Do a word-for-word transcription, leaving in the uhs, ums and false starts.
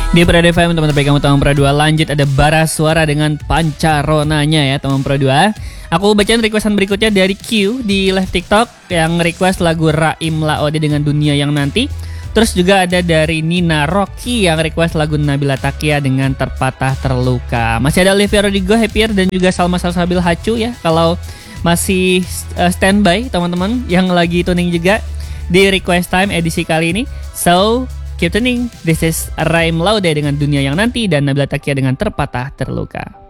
Di Pro F M teman-teman kamu teman Pro dua, lanjut ada Bara Suara dengan Pancaronanya ya teman Pro dua. Aku bacain requestan berikutnya dari Q di live TikTok yang request lagu Raim Laode dengan Dunia Yang Nanti. Terus juga ada dari Nina Rocky yang request lagu Nabila Takia dengan Terpatah Terluka. Masih ada Olivia Rodrigo, Happier, dan juga Salma Salsabil Hacu ya. Kalau masih uh, standby teman-teman yang lagi tuning juga di Request Time edisi kali ini. So keep tuning. This is Raim Laude dengan Dunia Yang Nanti dan Nabila Takia dengan Terpatah Terluka.